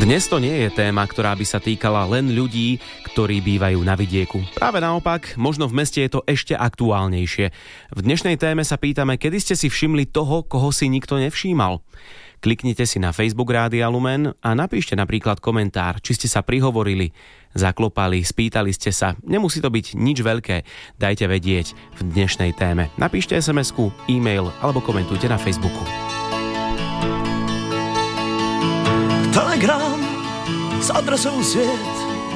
Dnes to nie je téma, ktorá by sa týkala len ľudí, ktorí bývajú na vidieku. Práve naopak, možno v meste je to ešte aktuálnejšie. V dnešnej téme sa pýtame, kedy ste si všimli toho, koho si nikto nevšímal. Kliknite si na Facebook Rádia Lumen a napíšte napríklad komentár, či ste sa prihovorili, zaklopali, spýtali ste sa. Nemusí to byť nič veľké, dajte vedieť v dnešnej téme. Napíšte SMS-ku, e-mail alebo komentujte na Facebooku. Telegram s adresou svět